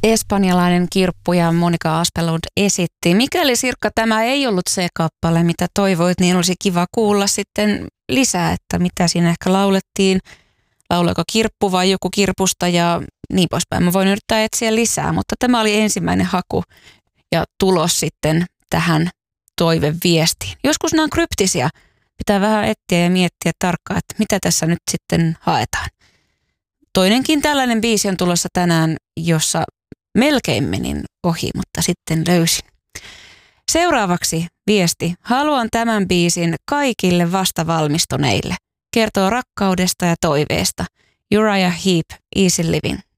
espanjalainen kirppuja Monica Aspelund esitti. Mikäli Sirkka tämä ei ollut se kappale, mitä toivoit, niin olisi kiva kuulla sitten lisää, että mitä siinä ehkä laulettiin. Lauloiko kirppu vai joku kirpusta ja niin poispäin. Mä voin yrittää etsiä lisää, mutta tämä oli ensimmäinen haku ja tulos sitten tähän toiveviestiin. Joskus nämä on kryptisiä. Pitää vähän etsiä ja miettiä tarkkaan, että mitä tässä nyt sitten haetaan. Toinenkin tällainen biisi on tulossa tänään, jossa melkein menin ohi, mutta sitten löysin. Seuraavaksi viesti. Haluan tämän biisin kaikille vastavalmistuneille. Kertoo rakkaudesta ja toiveesta. Uriah Heep, Easy Living.